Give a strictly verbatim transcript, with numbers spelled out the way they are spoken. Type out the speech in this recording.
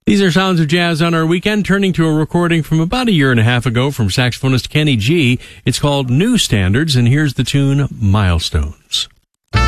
These are sounds of jazz on our weekend, turning to a recording from about a year and a half ago from saxophonist Kenny G. It's called New Standards, and here's the tune Milestones.